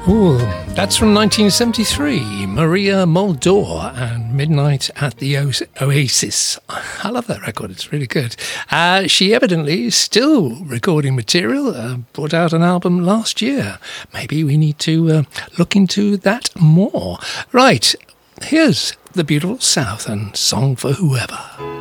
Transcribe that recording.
Ooh, that's from 1973, Maria Muldaur and Midnight at the Oasis. I love that record, it's really good. She evidently is still recording material, brought out an album last year. Maybe we need to look into that more. Right, here's the Beautiful South and Song for Whoever.